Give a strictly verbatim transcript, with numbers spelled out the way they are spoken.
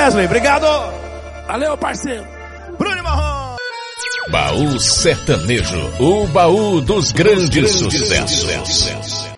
Wesley, obrigado. Valeu, parceiro. Bruno Marrom. Baú Sertanejo, o baú dos grandes sucessos.